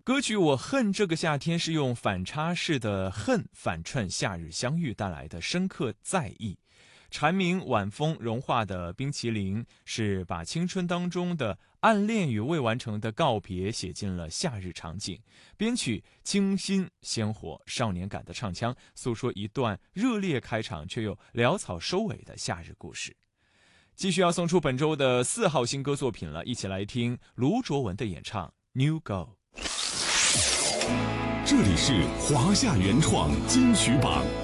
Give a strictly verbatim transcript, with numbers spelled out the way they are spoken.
歌曲《我恨这个夏天》是用反差式的恨反衬夏日相遇带来的深刻在意。蝉鸣晚风融化的冰淇淋是把青春当中的暗恋与未完成的告别写进了夏日场景。编曲清新鲜活，少年感的唱腔诉说一段热烈开场却又潦草收尾的夏日故事。继续要送出本周的四号新歌作品了，一起来听卢卓文的演唱《New Girl》。 这里是华夏原创金曲榜。